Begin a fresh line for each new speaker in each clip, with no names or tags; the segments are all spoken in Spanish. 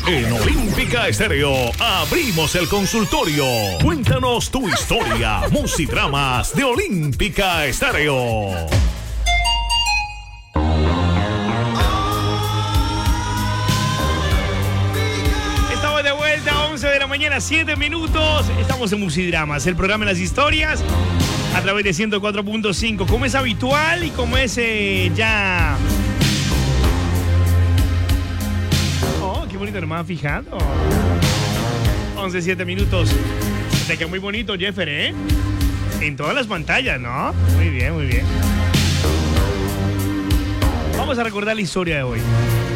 En Olímpica Estéreo abrimos el consultorio. Cuéntanos tu historia. Musidramas de Olímpica Estéreo.
Estamos de vuelta, 11 de la mañana, 7 minutos. Estamos en Musidramas, el programa de las historias a través de 104.5. Como es habitual y como es ya... Qué bonito, no me has fijado. 11, 7 minutos. Te queda muy bonito, Jeffer, ¿eh? En todas las pantallas, ¿no? Muy bien, muy bien. Vamos a recordar la historia de hoy.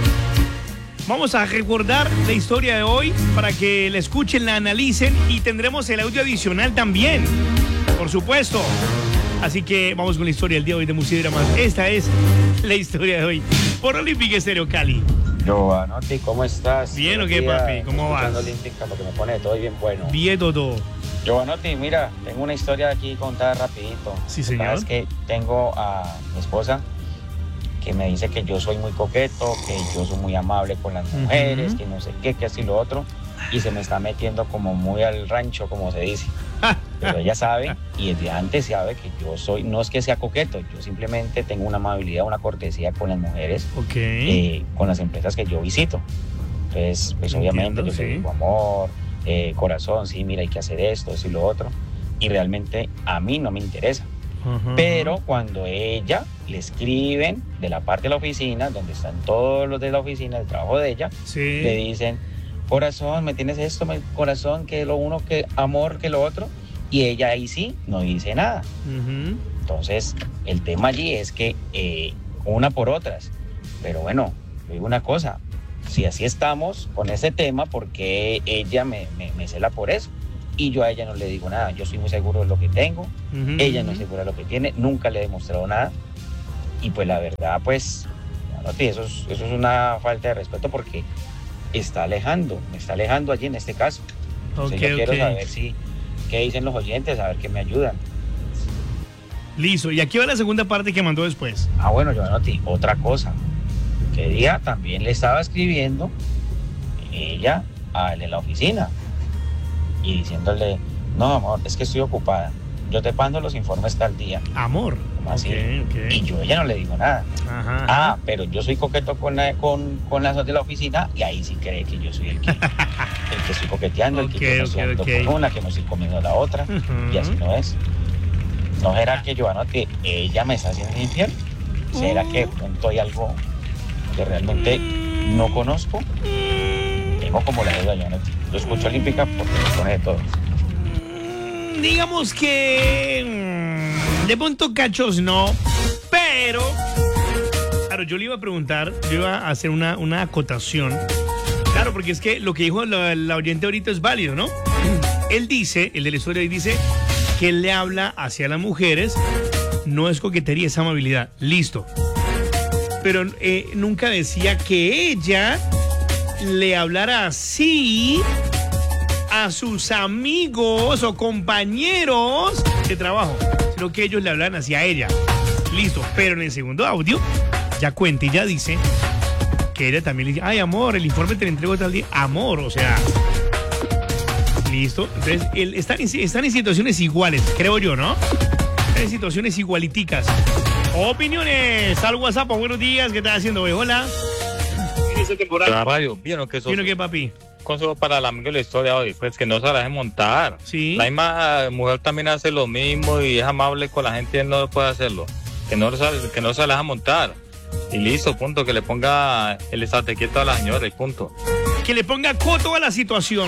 Vamos a recordar la historia de hoy para que la escuchen, la analicen y tendremos el audio adicional también, por supuesto. Así que vamos con la historia del día de hoy de Musidramas. Esta es la historia de hoy por Olímpica Estéreo Cali.
Giovanotti, ¿cómo estás?
Bien, ¿o qué, papi? ¿Cómo vas?
Olímpica porque me pone todo bien bueno.
Bien, todo.
Giovanotti, mira, tengo una historia aquí contada rapidito.
Sí, señor.
Es que tengo a mi esposa que me dice que yo soy muy coqueto, que yo soy muy amable con las mujeres, que no sé qué, que así lo otro, y se me está metiendo como muy al rancho, como se dice. Pero ella sabe, y desde antes sabe que yo soy, no es que sea coqueto, yo simplemente tengo una amabilidad, una cortesía con las mujeres, con las empresas que yo visito. Entonces, pues obviamente yo te digo, amor, corazón, sí, mira, hay que hacer esto y lo otro, y realmente a mí no me interesa. Pero cuando ella le escriben de la parte de la oficina, donde están todos los de la oficina, el trabajo de ella, le dicen, corazón, me tienes esto, corazón, que lo uno, que amor, que lo otro, y ella ahí sí no dice nada. Entonces, el tema allí es que una por otras, pero bueno, le digo una cosa, si así estamos con ese tema, porque ella me cela por eso, y yo a ella no le digo nada, yo soy muy seguro de lo que tengo, ella no es segura de lo que tiene, nunca le he demostrado nada, y pues la verdad, pues, bueno, eso es una falta de respeto porque me está alejando allí en este caso. Entonces yo quiero saber qué dicen los oyentes, a ver qué me ayudan.
Listo, y aquí va la segunda parte que mandó después.
Bueno, Giovanotti, otra cosa, que día también le estaba escribiendo ella a él de la oficina y diciéndole, no amor, es que estoy ocupada, yo te mando los informes tal día.
Amor.
Así. Y yo a ella no le digo nada. Pero yo soy coqueto con las de la oficina y ahí sí cree que yo soy el que estoy coqueteando, el que yo no estoy dando con una, que no estoy comiendo la otra, y así no es. ¿No será que Giovanotti, ella me está haciendo infiel? ¿Será que de pronto hay algo que realmente no conozco? Tengo como la duda, Giovanotti. Yo escucho Olímpica porque me pone de todo.
Digamos que de pronto cachos no, pero claro, yo le iba a preguntar, yo iba a hacer una acotación. Claro, porque es que lo que dijo la oyente ahorita es válido, ¿no? Él dice, el de la historia dice que él le habla hacia las mujeres, no es coquetería, es amabilidad. Listo. Pero nunca decía que ella le hablara así a sus amigos o compañeros de trabajo, sino que ellos le hablan hacia ella. Listo, pero en el segundo audio ya cuenta y ya dice que ella también le dice, ay amor, el informe te lo entrego tal día. Amor, o sea, listo. Entonces están en situaciones iguales, creo yo, ¿no? Están en situaciones igualiticas. Opiniones al WhatsApp. Buenos días, ¿qué estás haciendo hoy? Hola.
La radio, ¿bien o qué sos?
¿Bien o qué, papi?
Consejo para el amigo de la historia hoy, pues que no se la deje montar.
Sí.
La misma mujer también hace lo mismo y es amable con la gente y él no puede hacerlo. Que no se la deje montar. Y listo, punto. Que le ponga el estate quieto a la señora y punto.
Que le ponga coto a la situación.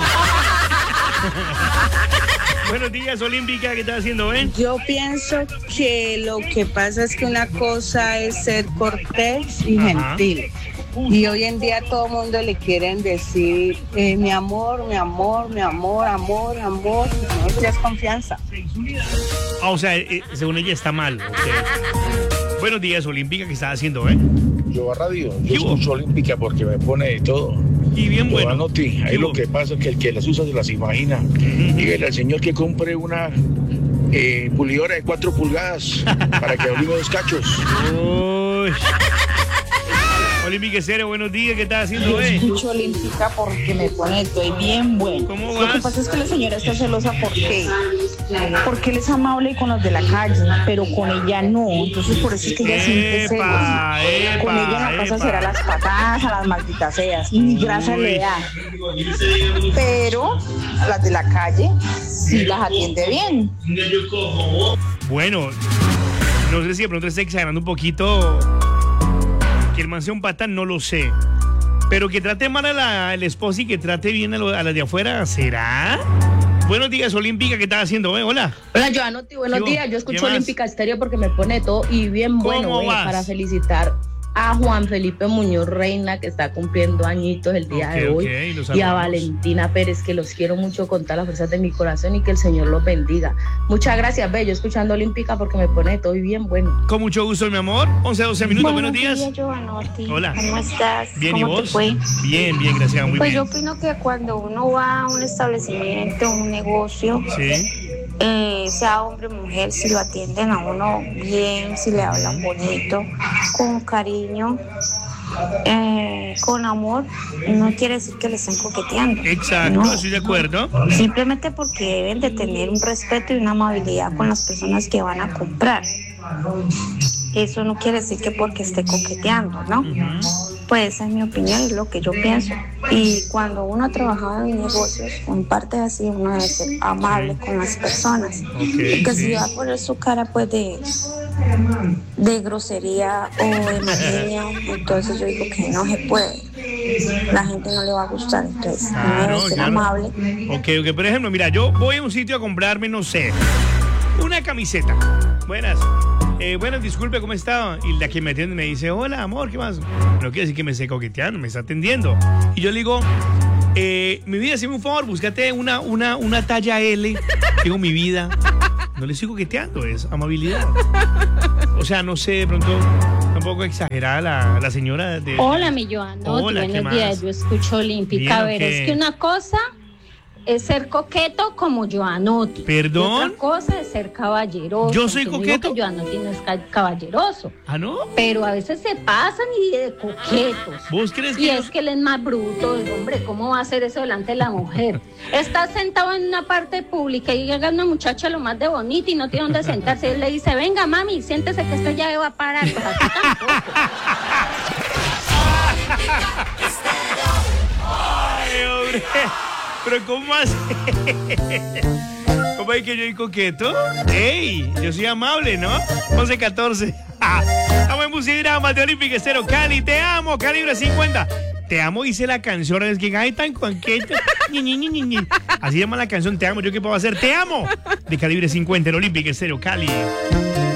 Buenos días, Olímpica, ¿qué estás haciendo,
Yo pienso que lo que pasa es que una cosa es ser cortés y gentil. Y hoy en día todo el mundo le quieren decir mi amor, mi amor, mi amor, amor, amor. No, eso ya es confianza.
O sea, según ella está mal. Okay. Buenos días, Olímpica, ¿qué estás haciendo,
Yo a radio, yo escucho Olímpica porque me pone de todo.
Y bien bueno.
Giovanotti, ahí lo que pasa es que el que las usa se las imagina. Dígale al señor que compre una pulidora de 4 pulgadas para que abrimos los cachos.
Uy. Olímpica Estéreo, buenos días, ¿qué estás haciendo,
Yo escucho Olímpica porque me pone, estoy bien bueno.
¿Cómo
Lo que
vas?
pasa es que la señora está celosa porque él es amable con los de la calle, pero con ella no. Entonces por eso es que ella siente celos. Con ella en la casa será las patadas, a las malditas seas, ni grasa le da. Pero a las de la calle sí las atiende bien.
Bueno, no sé si de pronto está exagerando un poquito. Que el man sea un patán, no lo sé. Pero que trate mal a la esposa y que trate bien a las de afuera, ¿será? Buenos días, Olímpica, ¿qué estás haciendo? Hola.
Hola, Joanotti, buenos días. Yo escucho Olímpica Estéreo porque me pone todo y bien bueno, para felicitar a Juan Felipe Muñoz Reina, que está cumpliendo añitos el día de hoy, y a Valentina Pérez, que los quiero mucho con todas las fuerzas de mi corazón y que el Señor los bendiga. Muchas gracias, Bello, escuchando Olímpica porque me pone todo y bien bueno.
Con mucho gusto, mi amor. 11-12 minutos, buenos días.
Joanotti.
Hola.
¿Cómo estás?
Bien,
¿Cómo
¿y vos?
te fue?
Bien, gracias, muy
pues
bien.
Yo opino que cuando uno va a un establecimiento, un negocio, sea hombre o mujer, si lo atienden a uno bien, si le hablan bonito, con cariño, con amor, no quiere decir que le estén coqueteando.
Exacto,
no,
estoy de acuerdo.
Simplemente porque deben de tener un respeto y una amabilidad con las personas que van a comprar. Eso no quiere decir que porque esté coqueteando, ¿no? Pues esa es mi opinión, es lo que yo pienso. Y cuando uno ha trabajado en negocios, en parte así, uno debe ser amable con las personas. Y que si va a poner su cara pues de grosería o de malicia, entonces yo digo que no se puede. La gente no le va a gustar, entonces uno debe ser amable.
Ok, por ejemplo, mira, yo voy a un sitio a comprarme, no sé, una camiseta. Buenas. Bueno, disculpe, ¿cómo está? Y la que me atiende me dice, hola, amor, ¿qué más? No quiere decir que me esté coqueteando, me está atendiendo. Y yo le digo, mi vida, hazme un favor, búscate una talla L. Digo, mi vida, no le estoy coqueteando, es amabilidad. O sea, no sé, de pronto, tampoco exagerada la señora de...
Hola, mi Joanotti, buenos días, yo escucho Olímpica. A ver, es que una cosa es ser coqueto como Joanotti.
¿Perdón?
Y otra cosa es ser caballeroso.
¿Yo soy coqueto?
No, que Joanotti no es caballeroso.
¿Ah, no?
Pero a veces se pasan y de coquetos.
¿Vos crees que
y es que él es más bruto, hombre, ¿cómo va a hacer eso delante de la mujer? Está sentado en una parte pública y llega una muchacha lo más de bonita y no tiene dónde sentarse. Y él le dice, venga, mami, siéntese que esto ya va a parar. Pues así tampoco.
Ay, hombre. Pero ¿cómo hace? ¿Cómo es que yo soy coqueto? ¡Ey! Yo soy amable, ¿no? 11-14. Estamos en Musidrama de Olímpica Estéreo. Cali, te amo, calibre 50. Te amo, dice la canción. Es que hay tan coqueto. Así llama la canción, te amo. ¿Yo qué puedo hacer? Te amo. De calibre 50 en Olímpica Estéreo, Cali.